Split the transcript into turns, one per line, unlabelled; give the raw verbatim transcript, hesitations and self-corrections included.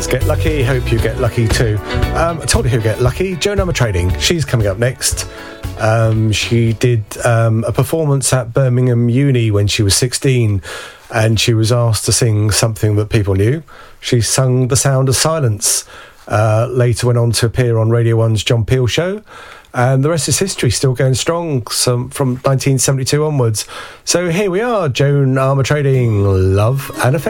Get lucky. Hope you get lucky too. Um, I told you who'd get lucky. Joan Armatrading. She's coming up next. Um, she did um, a performance at Birmingham Uni when she was sixteen, and she was asked to sing something that people knew. She sung The Sound of Silence. Uh, later went on to appear on Radio one's John Peel Show. And the rest is history, still going strong some, from nineteen seventy-two onwards. So here we are, Joan Armatrading, Love and Affection.